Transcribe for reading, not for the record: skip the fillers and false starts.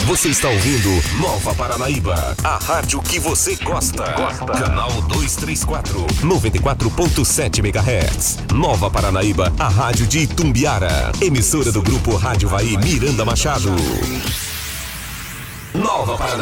Você está ouvindo Nova Paranaíba, a rádio que você gosta. Canal 234, 94.7 MHz. Nova Paranaíba, a rádio de Itumbiara. Emissora do grupo Rádio Vai Miranda Machado. Nova Paranaíba.